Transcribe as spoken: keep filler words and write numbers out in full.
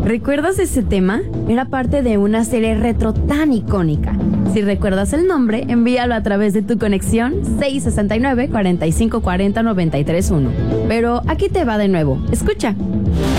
¿Recuerdas ese tema? Era parte de una serie retro tan icónica. Si recuerdas el nombre, envíalo a través de tu conexión seis seis nueve, cuatro cinco cuatro cero, nueve tres uno. Pero aquí te va de nuevo. Escucha.